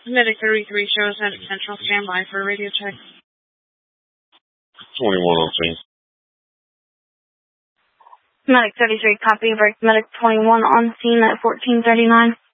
Medic 33 shows at Central. Stand by for a radio check. 21 on scene. Medic 33, copy. Medic 21 on scene at 1439.